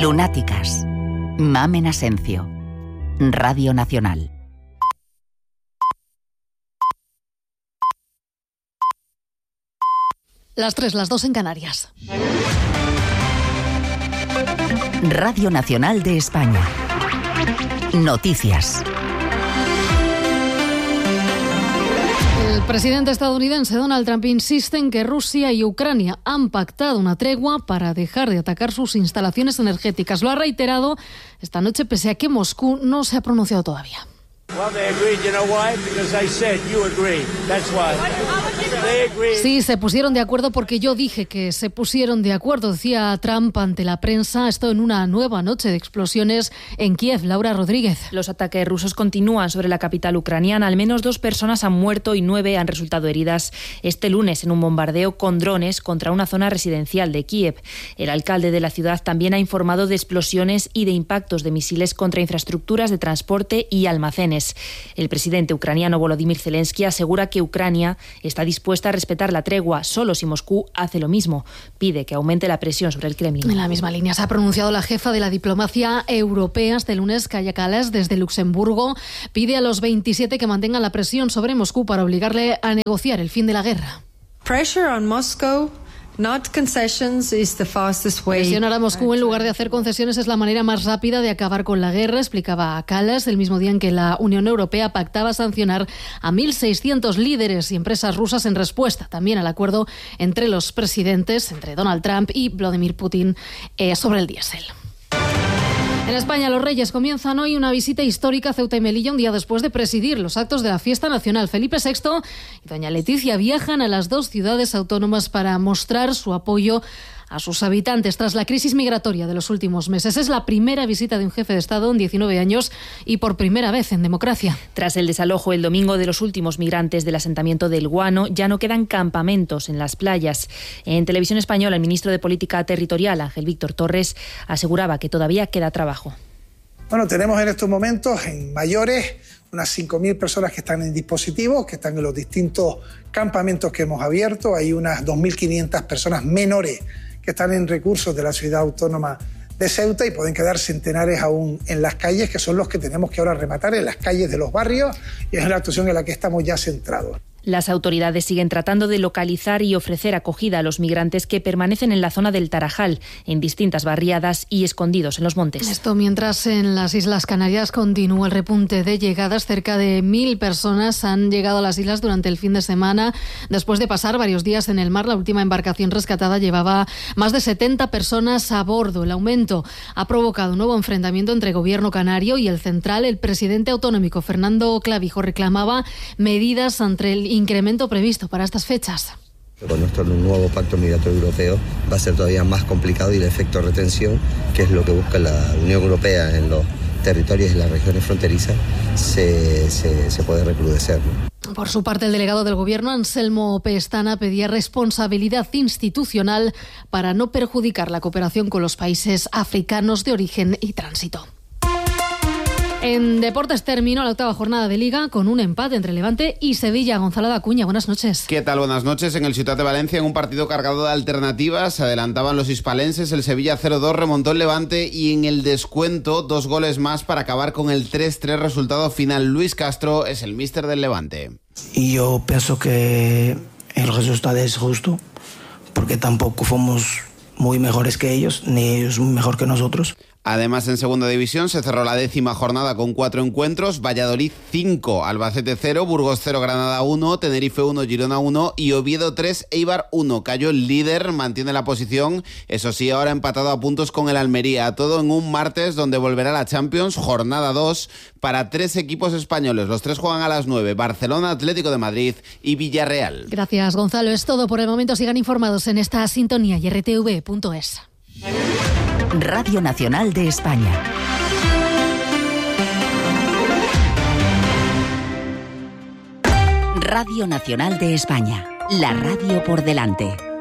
Lunáticas. Mamen Asencio. Radio Nacional. Las 3, las 2 en Canarias. Radio Nacional de España. Noticias. El presidente estadounidense Donald Trump insiste en que Rusia y Ucrania han pactado una tregua para dejar de atacar sus instalaciones energéticas. Lo ha reiterado esta noche, pese a que Moscú no se ha pronunciado todavía. Sí, se pusieron de acuerdo porque yo dije que se pusieron de acuerdo, decía Trump ante la prensa. Esto en una nueva noche de explosiones en Kiev. Laura Rodríguez. Los ataques rusos continúan sobre la capital ucraniana. Al menos 2 personas han muerto y 9 han resultado heridas este lunes en un bombardeo con drones contra una zona residencial de Kiev. El alcalde de la ciudad también ha informado de explosiones y de impactos de misiles contra infraestructuras de transporte y almacenes. El presidente ucraniano Volodymyr Zelensky asegura que Ucrania está dispuesta a respetar la tregua solo si Moscú hace lo mismo. Pide que aumente la presión sobre el Kremlin. En la misma línea se ha pronunciado la jefa de la diplomacia europea este lunes, Kaja Kallas, desde Luxemburgo. Pide a los 27 que mantengan la presión sobre Moscú para obligarle a negociar el fin de la guerra. Pressure on Moscow. Not concessions is the fastest way. Presionar a Moscú en lugar de hacer concesiones es la manera más rápida de acabar con la guerra, explicaba Kallas, el mismo día en que la Unión Europea pactaba sancionar a 1.600 líderes y empresas rusas en respuesta también al acuerdo entre los presidentes, entre Donald Trump y Vladimir Putin, sobre el diésel. En España, los Reyes comienzan hoy una visita histórica a Ceuta y Melilla, un día después de presidir los actos de la fiesta nacional. Felipe VI y doña Leticia viajan a las 2 ciudades autónomas para mostrar su apoyo a sus habitantes tras la crisis migratoria de los últimos meses. Es la primera visita de un jefe de Estado en 19 años y por primera vez en democracia. Tras el desalojo el domingo de los últimos migrantes del asentamiento del Guano, ya no quedan campamentos en las playas. En Televisión Española, el ministro de Política Territorial, Ángel Víctor Torres, aseguraba que todavía queda trabajo. Bueno, tenemos en estos momentos en Mayores unas 5.000 personas que están en dispositivos, que están en los distintos campamentos que hemos abierto. Hay unas 2.500 personas menores que están en recursos de la ciudad autónoma de Ceuta y pueden quedar centenares aún en las calles, que son los que tenemos que ahora rematar en las calles de los barrios, y es la actuación en la que estamos ya centrados. Las autoridades siguen tratando de localizar y ofrecer acogida a los migrantes que permanecen en la zona del Tarajal, en distintas barriadas y escondidos en los montes. Esto mientras en las Islas Canarias continúa el repunte de llegadas. Cerca de 1.000 personas han llegado a las islas durante el fin de semana. Después de pasar varios días en el mar, la última embarcación rescatada llevaba más de 70 personas a bordo. El aumento ha provocado un nuevo enfrentamiento entre el gobierno canario y el central. El presidente autonómico Fernando Clavijo reclamaba medidas ante el incremento previsto para estas fechas. Con nuestro nuevo pacto migratorio europeo va a ser todavía más complicado y el efecto retención, que es lo que busca la Unión Europea en los territorios y las regiones fronterizas, se puede recrudecer, ¿no? Por su parte, el delegado del Gobierno, Anselmo Pestana, pedía responsabilidad institucional para no perjudicar la cooperación con los países africanos de origen y tránsito. En deportes terminó la 8ª jornada de Liga con un empate entre Levante y Sevilla. Gonzalo Dacuña, buenas noches. ¿Qué tal? Buenas noches. En el Ciutat de Valencia, en un partido cargado de alternativas, se adelantaban los hispalenses. El Sevilla 0-2 remontó el Levante y en el descuento 2 goles más para acabar con el 3-3 resultado final. Luis Castro es el míster del Levante. Y yo pienso que el resultado es justo, porque tampoco fuimos muy mejores que ellos, ni ellos mejor que nosotros. Además, en segunda división se cerró la 10ª jornada con 4 encuentros. Valladolid 5, Albacete 0, Burgos 0, Granada 1, Tenerife 1, Girona 1 y Oviedo 3, Eibar 1. Cayó el líder, mantiene la posición, eso sí, ahora empatado a puntos con el Almería. Todo en un martes donde volverá la Champions, jornada 2, para 3 equipos españoles. Los 3 juegan a las 9, Barcelona, Atlético de Madrid y Villarreal. Gracias, Gonzalo. Es todo por el momento. Sigan informados en esta sintonía y rtv.es. Radio Nacional de España. Radio Nacional de España. La radio por delante.